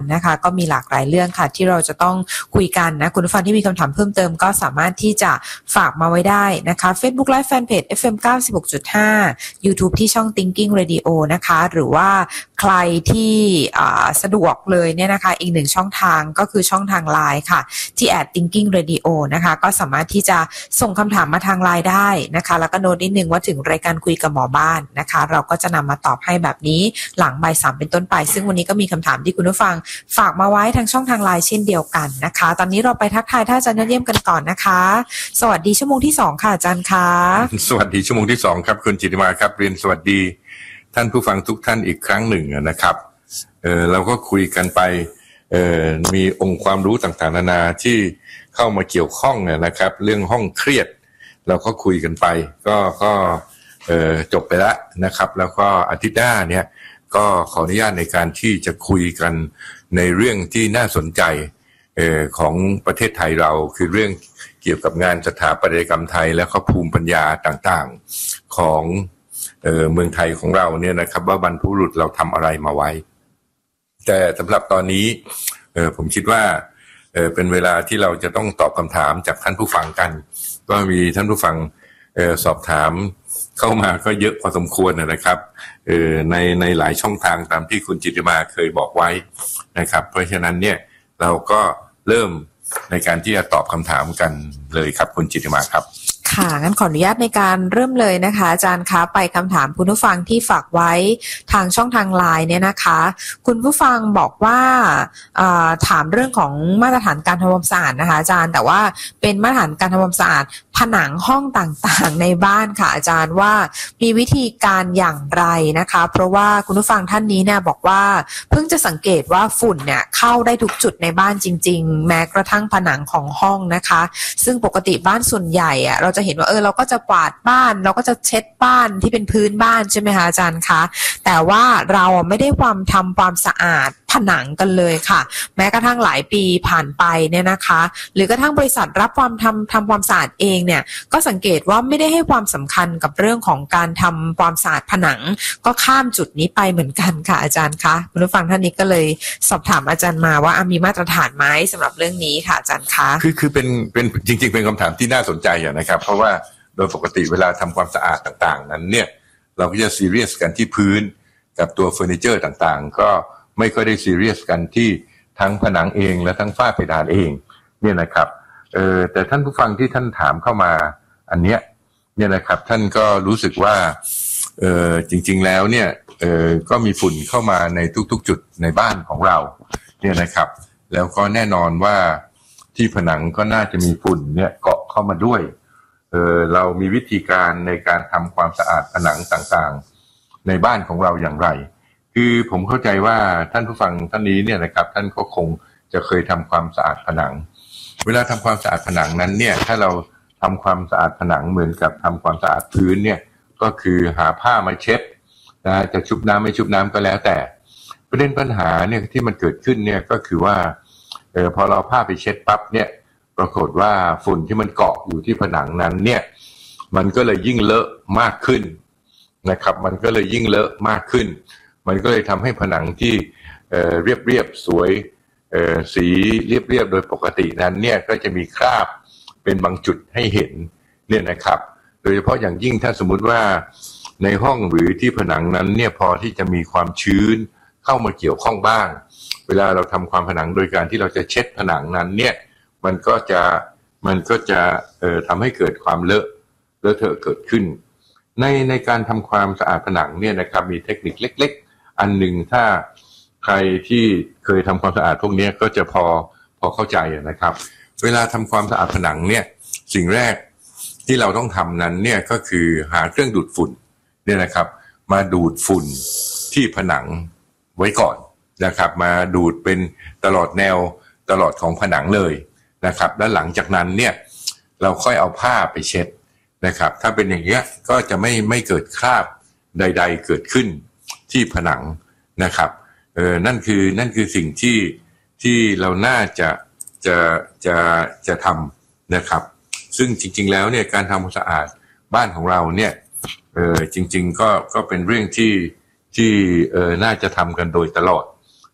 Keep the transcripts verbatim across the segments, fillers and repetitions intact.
นะคะก็มีหลากหลายเรื่องค่ะที่เราจะต้องคุยกันนะคุณผู้ฟังที่มีคำถามเพิ่มเติมก็สามารถที่จะฝากมาไว้ได้นะคะ Facebook Live Fanpage เอฟ เอ็ม เก้าสิบหกจุดห้า YouTube ที่ช่อง Thinking Radio นะคะหรือว่าใครที่สะดวกเลยเนี่ยนะคะอีกหนึ่งช่องทางก็คือช่องทาง ไลน์ ค่ะที่ แอท Thinking Radio นะคะก็สามารถที่จะส่งคำถามมาทาง ไลน์ ได้นะคะแล้วก็โน้ตนิดนึงว่าถึงรายการคุยกับหมอบ้านนะคะเราก็จะนำมาตอบให้แบบนี้หลังบ่ายสามเป็นต้นไปซึ่งวันนี้ก็มีคำถามที่คุณผู้ฟังฝากมาไว้ทางช่องทาง ไลน์ เช่นเดียวกันนะคะตอนนี้เราไปทักทายท่านอาจารย์ยอดเยี่ยมกันก่อนนะคะสวัสดีชั่วโมงที่สองค่ะอาจารย์คะสวัสดีชั่วโมงที่สองครับคุณจิตติมาครับเรียนสวัสดีท่านผู้ฟังทุกท่านอีกครั้งหนึ่งนะครับเออเราก็คุยกันไปเออมีองค์ความรู้ต่างๆนานาที่เข้ามาเกี่ยวข้องนะครับเรื่องห้องเครียดเราก็คุยกันไปก็ก็เออจบไปแล้วนะครับแล้วก็อาทิตย์หน้าเนี่ยก็ขออนุญาตในการที่จะคุยกันในเรื่องที่น่าสนใจเออของประเทศไทยเราคือเรื่องเกี่ยวกับงานสถาปัตยกรรมไทยและก็ภูมิปัญญาต่างๆของเออเมืองไทยของเราเนี่ยนะครับว่าบรรพบุรุษเราทำอะไรมาไว้แต่สำหรับตอนนี้เออผมคิดว่าเออเป็นเวลาที่เราจะต้องตอบคำถามจากท่านผู้ฟังกันก็มีท่านผู้ฟังเออสอบถามเข้ามาก็เยอะพอสมควรนะครับเออในในหลายช่องทางตามที่คุณจิตติมาเคยบอกไว้นะครับเพราะฉะนั้นเนี่ยเราก็เริ่มในการที่จะตอบคำถามกันเลยครับคุณจิตติมาครับค่ะงั้นขออนุญาตในการเริ่มเลยนะคะอาจารย์คะไปคำถามคุณผู้ฟังที่ฝากไว้ทางช่องทาง ไลน์ เนี่ยนะคะคุณผู้ฟังบอกว่าถามเรื่องของมาตรฐานการทำความสะอาดนะคะอาจารย์แต่ว่าเป็นมาตรฐานการทำความสะอาดผนังห้องต่างๆในบ้านค่ะอาจารย์ว่ามีวิธีการอย่างไรนะคะเพราะว่าคุณผู้ฟังท่านนี้เนี่ยบอกว่าเพิ่งจะสังเกตว่าฝุ่นเนี่ยเข้าได้ทุกจุดในบ้านจริงๆแม้กระทั่งผนังของห้องนะคะซึ่งปกติบ้านส่วนใหญ่อะเราจะเห็นว่าเออเราก็จะกวาดบ้านเราก็จะเช็ดบ้านที่เป็นพื้นบ้านใช่ไหมคะอาจารย์คะแต่ว่าเราไม่ได้ความทำความสะอาดผนังกันเลยค่ะแม้กระทั่งหลายปีผ่านไปเนี่ยนะคะหรือกระทั่งบริษัทรับความทำทำความสะอาดเองเนี่ยก็สังเกตว่าไม่ได้ให้ความสำคัญกับเรื่องของการทำความสะอาดผนังก็ข้ามจุดนี้ไปเหมือนกันค่ะอาจารย์คะคุณผู้ฟังท่านนี้ก็เลยสอบถามอาจารย์มาว่ามีมาตรฐานไหมสำหรับเรื่องนี้ค่ะอาจารย์คะคือคือเป็นเป็นจริงๆเป็นคำถามที่น่าสนใจนะครับเพราะว่าโดยปกติเวลาทำความสะอาดต่างๆนั้นเนี่ยเราก็จะซีเรียสกันที่พื้นกับตัวเฟอร์นิเจอร์ต่างๆก็ไม่ค่อยได้ซีเรียสกันที่ทั้งผนังเองและทั้งฝ้าเพดานเองเนี่ยนะครับเออแต่ท่านผู้ฟังที่ท่านถามเข้ามาอันเนี้ยเนี่ยนะครับท่านก็รู้สึกว่าเออจริงๆแล้วเนี่ยเออก็มีฝุ่นเข้ามาในทุกๆจุดในบ้านของเราเนี่ยนะครับแล้วก็แน่นอนว่าที่ผนังก็น่าจะมีฝุ่นเนี่ยเกาะเข้ามาด้วยเออเรามีวิธีการในการทำความสะอาดผนังต่างๆในบ้านของเราอย่างไรคือผมเข้าใจว่าท่านผู้ฟังท่านนี้เนี่ยนะครับท่านก็คงจะเคยทำความสะอาดผนังเวลาทำความสะอาดผนังนั้นเนี่ยถ้าเราทำความสะอาดผนังเหมือนกับทำความสะอาดพื้นเนี่ยก็คือหาผ้ามาเช็ดนะจะชุบน้ำไม่ชุบน้ำก็แล้วแต่ประเด็นปัญหาเนี่ยที่มันเกิดขึ้นเนี่ยก็คือว่าเออพอเราผ้าไปเช็ดปั๊บเนี่ยปรากฏว่าฝุ่นที่มันเกาะอยู่ที่ผนังนั้นเนี่ยมันก็เลยยิ่งเลอะมากขึ้นนะครับมันก็เลยยิ่งเลอะมากขึ้นมันก็เลยทำให้ผนังที่เอ่อเรียบๆสวยเอ่อสีเรียบๆโดยปกตินั้นเนี่ยก็จะมีคราบเป็นบางจุดให้เห็นเนี่ยนะครับโดยเฉพาะอย่างยิ่งถ้าสมมุติว่าในห้องหรือที่ผนังนั้นเนี่ยพอที่จะมีความชื้นเข้ามาเกี่ยวข้องบ้างเวลาเราทำความผนังโดยการที่เราจะเช็ดผนังนั้นเนี่ยมันก็จะมันก็จะเอ่อทำให้เกิดความเลอะเลอะเทอะเกิดขึ้นในในการทำความสะอาดผนังเนี่ยนะครับมีเทคนิคเล็กๆอันหนึ่งถ้าใครที่เคยทำความสะอาดพวกนี้ก็จะพอพอเข้าใจนะครับเวลาทำความสะอาดผนังเนี่ยสิ่งแรกที่เราต้องทำนั้นเนี่ยก็คือหาเครื่องดูดฝุ่นเนี่ยนะครับมาดูดฝุ่นที่ผนังไว้ก่อนนะครับมาดูดเป็นตลอดแนวตลอดของผนังเลยนะครับแล้วหลังจากนั้นเนี่ยเราค่อยเอาผ้าไปเช็ดนะครับถ้าเป็นอย่างเงี้ยก็จะไม่ไม่เกิดคราบใดๆเกิดขึ้นที่ผนังนะครับเออนั่นคือนั่นคือสิ่งที่ที่เราน่าจะจะจะจะทำนะครับซึ่งจริงๆแล้วเนี่ยการทำความสะอาดบ้านของเราเนี่ยเออจริงๆก็ก็เป็นเรื่องที่ที่เออน่าจะทำกันโดยตลอด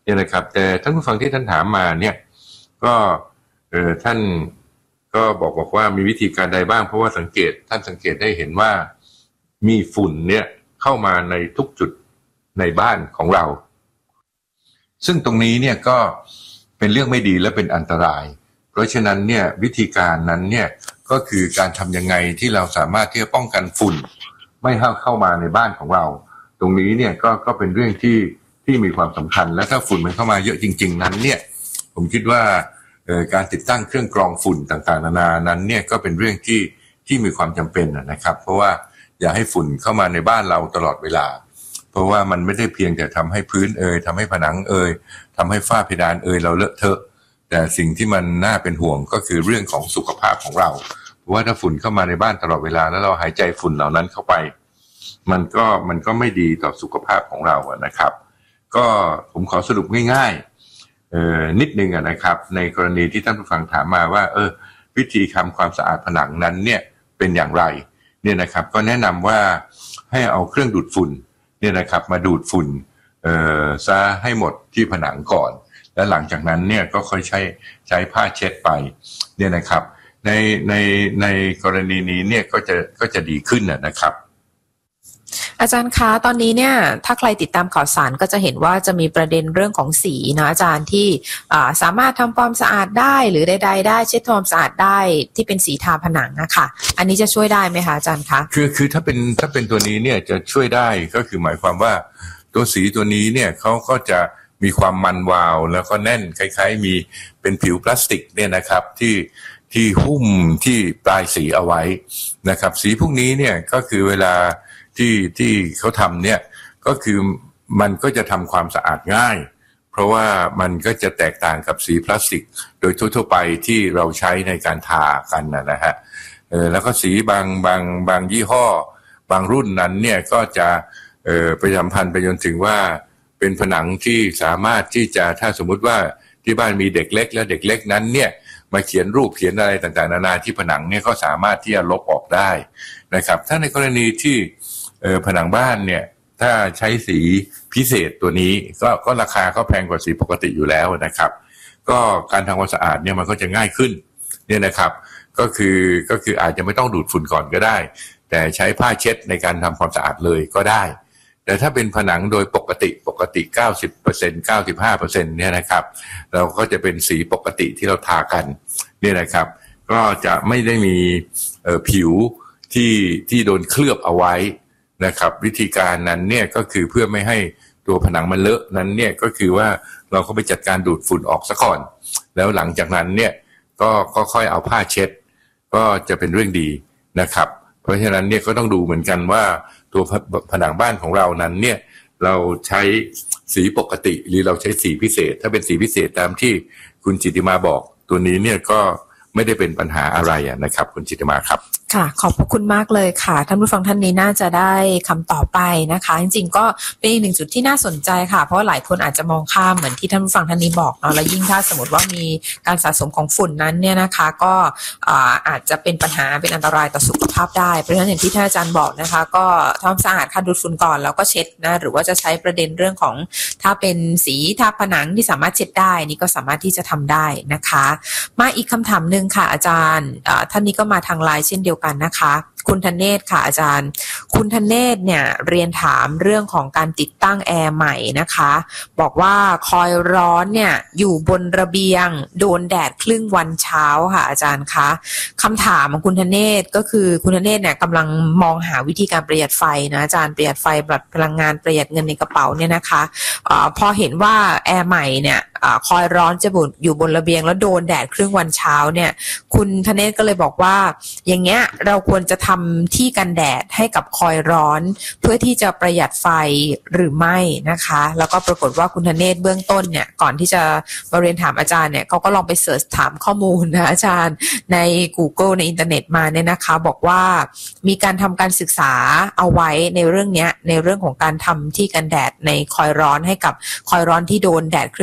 เนี่ยนะครับแต่ท่านผู้ฟังที่ท่านถามมาเนี่ยก็เออท่านก็บอกบอกว่ามีวิธีการใดบ้างเพราะว่าสังเกตท่านสังเกตได้เห็นว่ามีฝุ่นเนี่ยเข้ามาในทุกจุดในบ้านของเราซึ่งตรงนี้เนี่ยก็เป็นเรื่องไม่ดีและเป็นอันตรายเพราะฉะนั้นเนี่ยวิธีการนั้นเนี่ยก็คือการทำยังไงที่เราสามารถที่จะป้องกันฝุ่นไม่ให้เข้ามาในบ้านของเราตรงนี้เนี่ยก็ก็เป็นเรื่องที่ที่มีความสำคัญและถ้าฝุ่นมันเข้ามาเยอะจริงๆนั้นเนี่ยผมคิดว่าการติดตั้งเครื่องกรองฝุ่นต่างๆนานานั้นเนี่ยก็เป็นเรื่องที่ที่มีความจำเป็นนะครับเพราะว่าอย่าให้ฝุ่นเข้ามาในบ้านเราตลอดเวลาเพราะว่ามันไม่ได้เพียงแต่ทำให้พื้นเอ่ยทำให้ผนังเอ่ยทำให้ฝ้าเพดานเอ่ยเราเลอะเทอะแต่สิ่งที่มันน่าเป็นห่วงก็คือเรื่องของสุขภาพของเราเพราะว่าถ้าฝุ่นเข้ามาในบ้านตลอดเวลาแล้วเราหายใจฝุ่นเหล่านั้นเข้าไปมันก็มันก็ไม่ดีต่อสุขภาพของเราอะนะครับก็ผมขอสรุปง่ายๆเอ่อนิดนึงอะนะครับในกรณีที่ท่านผู้ฟังถามมาว่าเออวิธีทำความสะอาดผนังนั้นเนี่ยเป็นอย่างไรเนี่ยนะครับก็แนะนำว่าให้เอาเครื่องดูดฝุ่นเนี่ยนะครับมาดูดฝุ่นเอ่อซะให้หมดที่ผนังก่อนแล้วหลังจากนั้นเนี่ยก็ค่อยใช้ใช้ผ้าเช็ดไปเนี่ยนะครับในในในกรณีนี้เนี่ยก็จะก็จะดีขึ้นนะครับอาจารย์คะตอนนี้เนี่ยถ้าใครติดตามข่าวสารก็จะเห็นว่าจะมีประเด็นเรื่องของสีนะอาจารย์ที่สามารถทำความสะอาดได้หรือใดๆได้เช็ดทำความสะอาดได้ที่เป็นสีทาผนังนะคะอันนี้จะช่วยได้ไหมคะอาจารย์คะคือคือถ้าเป็นถ้าเป็นตัวนี้เนี่ยจะช่วยได้ก็คือหมายความว่าตัวสีตัวนี้เนี่ยเขาก็จะมีความมันวาวแล้วก็แน่นคล้ายๆมีเป็นผิวพลาสติกเนี่ยนะครับที่ที่หุ้มที่ปลายสีเอาไว้นะครับสีพวกนี้เนี่ยก็คือเวลาที่ที่เขาทำเนี่ยก็คือมันก็จะทำความสะอาดง่ายเพราะว่ามันก็จะแตกต่างกับสีพลาสติกโดยทั่วๆไปที่เราใช้ในการทากันนะฮะเออแล้วก็สีบางบางบางยี่ห้อบางรุ่นนั้นเนี่ยก็จะเออไปสัมพันธ์ไปจนถึงว่าเป็นผนังที่สามารถที่จะถ้าสมมุติว่าที่บ้านมีเด็กเล็กแล้วเด็กเล็กนั้นเนี่ยมาเขียนรูปเขียนอะไรต่างๆนานาที่ผนังเนี่ยก็สามารถที่จะลบออกได้นะครับถ้าในกรณีที่เออผนังบ้านเนี่ยถ้าใช้สีพิเศษตัวนี้ก็ก็ราคาก็แพงกว่าสีปกติอยู่แล้วนะครับก็การทำความสะอาดเนี่ยมันก็จะง่ายขึ้นเนี่ยนะครับก็คือก็คืออาจจะไม่ต้องดูดฝุ่นก่อนก็ได้แต่ใช้ผ้าเช็ดในการทำความสะอาดเลยก็ได้แต่ถ้าเป็นผนังโดยปกติปกติ เก้าสิบเปอร์เซ็นต์ เก้าสิบห้าเปอร์เซ็นต์ เนี่ยนะครับเราก็จะเป็นสีปกติที่เราทากันเนี่ยนะครับก็จะไม่ได้มีเอ่อผิวที่ที่โดนเคลือบเอาไว้นะครับวิธีการนั้นเนี่ยก็คือเพื่อไม่ให้ตัวผนังมันเลอะนั้นเนี่ยก็คือว่าเราก็ไปจัดการดูดฝุ่นออกซะก่อนแล้วหลังจากนั้นเนี่ยก็ก็ค่อยเอาผ้าเช็ดก็จะเป็นเรื่องดีนะครับเพราะฉะนั้นเนี่ยก็ต้องดูเหมือนกันว่าตัวผนังบ้านของเรานั้นเนี่ยเราใช้สีปกติหรือเราใช้สีพิเศษถ้าเป็นสีพิเศษตามที่คุณจิตติมาบอกตัวนี้เนี่ยก็ไม่ได้เป็นปัญหาอะไรนะครับคุณจิตติมาครับค่ะขอบพระคุณมากเลยค่ะท่านผู้ฟังท่านนี้น่าจะได้คำตอบไปนะคะจริงๆก็เป็นอีกหนึ่งจุดที่น่าสนใจค่ะเพราะหลายคนอาจจะมองข้ามเหมือนที่ท่านผู้ฟังท่านนี้บอกเนาะแล้วยิ่งถ้าสมมติว่ามีการสะสมของฝุ่นนั้นเนี่ยนะคะก็อาจจะเป็นปัญหาเป็นอันตรายต่อสุขภาพได้เพราะฉะนั้นอย่างที่ท่านอาจารย์บอกนะคะก็ทำความสะอาดค่ะดูดฝุ่นก่อนแล้วก็เช็ดนะหรือว่าจะใช้ประเด็นเรื่องของถ้าเป็นสีทาผนังที่สามารถเช็ดได้นี่ก็สามารถที่จะทำได้นะคะมาอีกคำถามนึงค่ะอาจารย์ท่านนี้ก็มาทางไลน์เช่นเดียวกันนะคะคุณธเนศค่ะอาจารย์คุณธเนศเนี่ยเรียนถามเรื่องของการติดตั้งแอร์ใหม่นะคะบอกว่าคอยร้อนเนี่ยอยู่บนระเบียงโดนแดดครึ่งวันเช้าค่ะอาจารย์คะคำถามของคุณธเนศก็คือคุณธเนศเนี่ยกำลังมองหาวิธีการประหยัดไฟนะอาจารย์ประหยัดไฟประหยัดพลังงานประหยัดเงินในกระเป๋าเนี่ยนะคะเอ่อพอเห็นว่าแอร์ใหม่เนี่ยคอยร้อนจะอยู่บนระเบียงแล้วโดนแดดครึ่งวันเช้าเนี่ยคุณธเนศก็เลยบอกว่าอย่างเงี้ยเราควรจะทำที่กันแดดให้กับคอยร้อนเพื่อที่จะประหยัดไฟหรือไม่นะคะแล้วก็ปรากฏว่าคุณธเนศเบื้องต้นเนี่ยก่อนที่จะมาเรียนถามอาจารย์เนี่ยเขาก็ลองไปเสิร์ชถามข้อมูลนะอาจารย์ใน Google ในอินเทอร์เน็ตมาเนี่ยนะคะบอกว่ามีการทำการศึกษาเอาไว้ในเรื่องนี้ในเรื่องของการทำที่กันแดดในคอยร้อนให้กับคอยร้อนที่โดนแดดครึ่งวันเช้า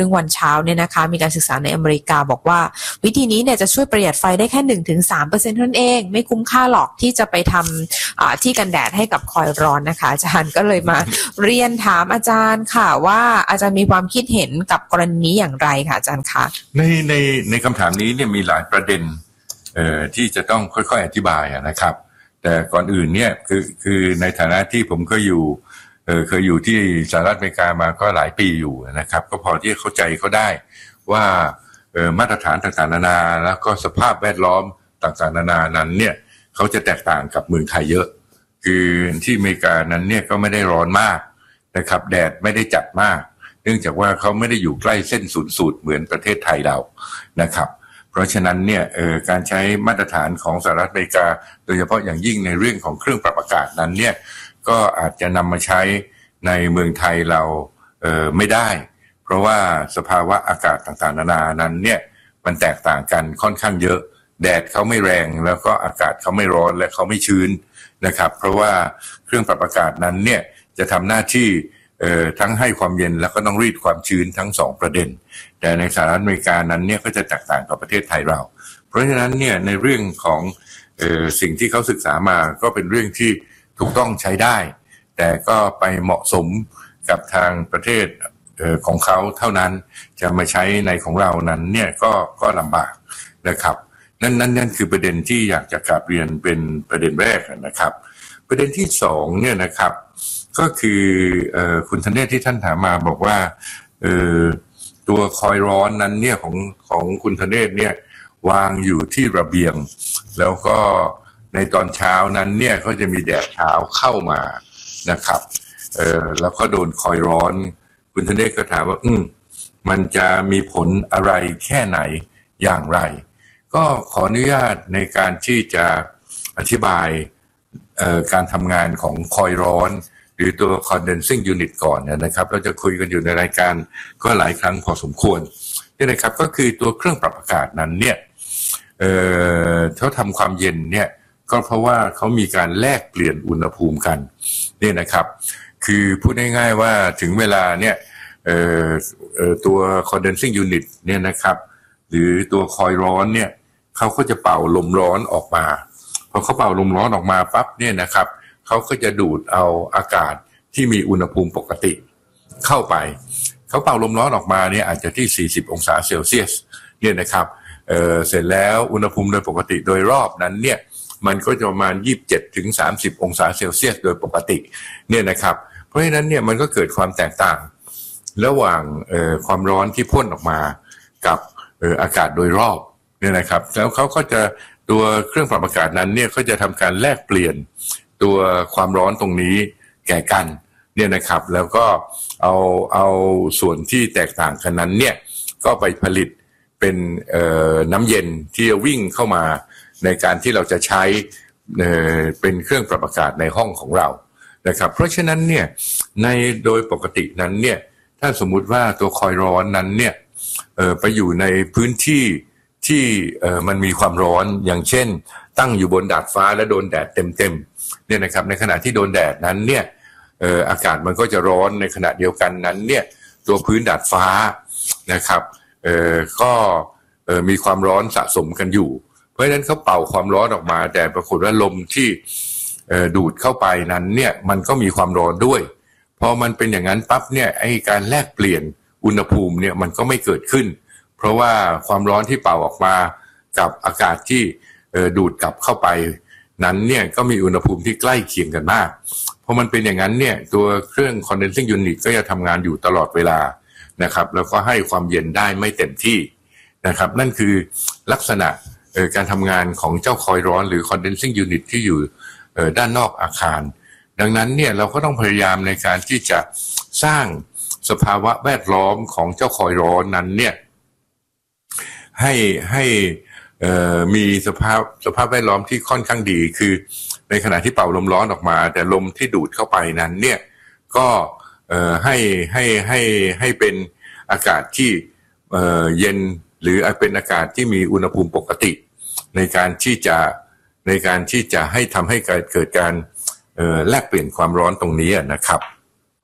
ช้าเนี่ยนะคะมีการศึกษาในอเมริกาบอกว่าวิธีนี้เนี่ยจะช่วยประหยัดไฟได้แค่ หนึ่งถึงสามเปอร์เซ็นต์ เท่านั้นเองไม่คุ้มค่าหรอกที่จะไปทำที่กันแดดให้กับคอยร้อนนะคะอาจารย์ก็เลยมาเรียนถามอาจารย์ค่ะว่าอาจารย์มีความคิดเห็นกับกรณีนี้อย่างไรค่ะอาจารย์คะในในในคำถามนี้เนี่ยมีหลายประเด็นเอ่อที่จะต้องค่อยๆอธิบายนะครับแต่ก่อนอื่นเนี่ยคือคือในฐานะที่ผมก็อยู่เอ่อเคยอยู่ที่สหรัฐอเมริกามาก็หลายปีอยู่นะครับก็พอที่จะเข้าใจเขาได้ว่าเอ่อมาตรฐานต่างๆนานาแล้วก็สภาพแวดล้อมต่างๆนานานั้นเนี่ยเขาจะแตกต่างกับเมืองไทยเยอะคือที่อเมริกานั้นเนี่ยก็ไม่ได้ร้อนมากนะครับแดดไม่ได้จัดมากเนื่องจากว่าเขาไม่ได้อยู่ใกล้เส้นศูนย์สูตรเหมือนประเทศไทยเรานะครับเพราะฉะนั้นเนี่ยเอ่อการใช้มาตรฐานของสหรัฐอเมริกาโดยเฉพาะอย่างยิ่งในเรื่องของเครื่องปรับอากาศนั้นเนี่ยก็อาจจะนำมาใช้ในเมืองไทยเราเอ่อไม่ได้เพราะว่าสภาวะอากาศต่างๆนานานั้นเนี่ยมันแตกต่างกันค่อนข้างเยอะแดดเขาไม่แรงแล้วก็อากาศเขาไม่ร้อนและเขาไม่ชื้นนะครับเพราะว่าเครื่องปรับอากาศนั้นเนี่ยจะทำหน้าที่เอ่อทั้งให้ความเย็นแล้วก็ต้องรีดความชื้นทั้งสองประเด็นแต่ในสหรัฐอเมริกานั้นเนี่ยก็จะแตกต่างกับประเทศไทยเราเพราะฉะนั้นเนี่ยในเรื่องของเอ่อสิ่งที่เขาศึกษามาก็เป็นเรื่องที่ถูกต้องใช้ได้แต่ก็ไปเหมาะสมกับทางประเทศเอ่อของเขาเท่านั้นจะมาใช้ในของเรานั้นเนี่ยก็ก็ลำบากนะครับนั่นนั่นนั่นคือประเด็นที่อยากจะกลับเรียนเป็นประเด็นแรกนะครับประเด็นที่สองเนี่ยนะครับก็คือเอ่อคุณธเนศที่ท่านถามมาบอกว่าเอ่อตัวคอยร้อนนั้นเนี่ยของของคุณธเนศเนี่ยวางอยู่ที่ระเบียงแล้วก็ในตอนเช้านั้นเนี่ยก็จะมีแดดเช้าเข้ามานะครับเอ่อแล้วก็โดนคอยร้อนคุณธเนศก็ถามว่าอืมมันจะมีผลอะไรแค่ไหนอย่างไรก็ขออนุญาตในการที่จะอธิบายเอ่อการทำงานของคอยร้อนหรือตัว condensing unit ก่อนนะครับเราจะคุยกันอยู่ในรายการก็หลายครั้งพอสมควรนี่นะครับก็คือตัวเครื่องปรับอากาศนั้นเนี่ยเอ่อเขาทำความเย็นเนี่ยก็เพราะว่าเขามีการแลกเปลี่ยนอุณหภูมิกันนี่นะครับคือพูดง่ายๆว่าถึงเวลาเนี่ยเอ่อเอ่อตัว condensing unit เนี่ยนะครับหรือตัวคอยร้อนเนี่ยเขาก็จะเป่าลมร้อนออกมาพอเขาเป่าลมร้อนออกมาปั๊บเนี่ยนะครับเขาก็จะดูดเอาอากาศที่มีอุณหภูมิปกติเข้าไปเขาเป่าลมร้อนออกมาเนี่ยอาจจะที่สี่สิบองศาเซลเซียสเนี่ยนะครับเอ่อเสร็จแล้วอุณหภูมิโดยปกติโดยรอบนั้นเนี่ยมันก็จะประมาณยี่สิบเจ็ดถึงสามสิบองศาเซลเซียสโดยปกติเนี่ยนะครับเพราะฉะนั้นเนี่ยมันก็เกิดความแตกต่างระหว่างเอ่อความร้อนที่พ่นออกมากับเอ่ออากาศโดยรอบเนี่ยนะครับแล้วเขาก็จะตัวเครื่องปรับอากาศนั้นเนี่ยก็จะทำการแลกเปลี่ยนตัวความร้อนตรงนี้แก่กันเนี่ยนะครับแล้วก็เอาเอาส่วนที่แตกต่างกันนั้นเนี่ยก็ไปผลิตเป็นเอ่อน้ำเย็นที่จะวิ่งเข้ามาในการที่เราจะใช้เอ่อเป็นเครื่องปรับอากาศในห้องของเรานะครับเพราะฉะนั้นเนี่ยในโดยปกตินั้นเนี่ยถ้าสมมุติว่าตัวคอยร้อนนั้นเนี่ยเอ่อไปอยู่ในพื้นที่ที่เอ่อมันมีความร้อนอย่างเช่นตั้งอยู่บนดาดฟ้าและโดนแดดเต็มๆเนี่ยนะครับในขณะที่โดนแดดนั้นเนี่ยเอ่ออากาศมันก็จะร้อนในขณะเดียวกันนั้นเนี่ยตัวพื้นดาดฟ้านะครับเอ่อก็เอ่อมีความร้อนสะสมกันอยู่เพราะฉะนั้นเขาเป่าความร้อนออกมาแต่ปรากฏว่าลมที่เอ่อดูดเข้าไปนั้นเนี่ยมันก็มีความร้อนด้วยพอมันเป็นอย่างนั้นปั๊บเนี่ยไอ้การแลกเปลี่ยนอุณหภูมิเนี่ยมันก็ไม่เกิดขึ้นเพราะว่าความร้อนที่เป่าออกมากับอากาศที่เอ่อดูดกลับเข้าไปนั้นเนี่ยก็มีอุณหภูมิที่ใกล้เคียงกันมากพอมันเป็นอย่างนั้นเนี่ยตัวเครื่อง condensing unit ก็จะทำงานอยู่ตลอดเวลานะครับแล้วก็ให้ความเย็นได้ไม่เต็มที่นะครับนั่นคือลักษณะเอ่อการทำงานของเจ้าคอยร้อนหรือ condensing unit ที่อยู่เอ่อด้านนอกอาคารดังนั้นเนี่ยเราก็ต้องพยายามในการที่จะสร้างสภาวะแวดล้อมของเจ้าคอยร้อนนั้นเนี่ยให้ให้เอ่อมีสภาพสภาพแวดล้อมที่ค่อนข้างดีคือในขณะที่เป่าลมร้อนออกมาแต่ลมที่ดูดเข้าไปนั้นเนี่ยก็เอ่อให้ให้ให้ให้เป็นอากาศที่เอ่อเย็นหรือเป็นอากาศที่มีอุณหภูมิปกติในการที่จะในการที่จะให้ทำให้เกิดการเอ่อแลกเปลี่ยนความร้อนตรงนี้นะครับ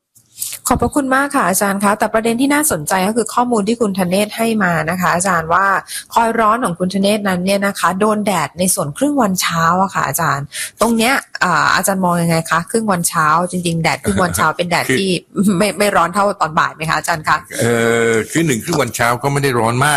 ขอบพระคุณมากค่ะอาจารย์คะแต่ประเด็นที่น่าสนใจก็คือข้อมูลที่คุณธเนศให้มานะคะอาจารย์ว่าคอยร้อนของคุณธเนศนั้นเนี่ยนะคะโดนแดดในส่วนครึ่งวันเช้าอะค่ะอาจารย์ตรงเนี้ยอ่าอาจารย์มองยังไงคะครึ่งวันเช้าจริงๆแดดครึ่งวันเช้าเป็นแดดที่ไม่ไม่ร้อนเท่าตอนบ่ายไหมคะอาจารย์คะเออคือหนึ่งครึ่งวันเช้าก็ไม่ได้ร้อนมาก